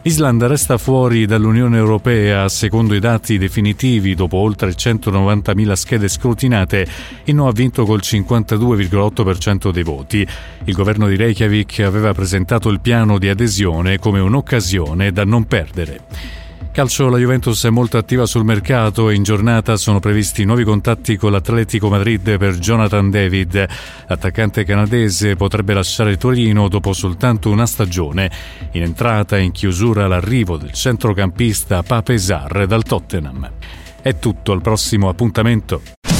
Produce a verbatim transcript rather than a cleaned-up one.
Islanda resta fuori dall'Unione Europea. Secondo i dati definitivi, dopo oltre centonovantamila schede scrutinate, il no ha vinto col cinquantadue virgola otto per cento dei voti. Il governo di Reykjavik aveva presentato il piano di adesione come un'occasione da non perdere. Calcio, la Juventus è molto attiva sul mercato e in giornata sono previsti nuovi contatti con l'Atletico Madrid per Jonathan David. L'attaccante canadese potrebbe lasciare Torino dopo soltanto una stagione. In entrata e in chiusura l'arrivo del centrocampista Pape Sarr dal Tottenham. È tutto, al prossimo appuntamento.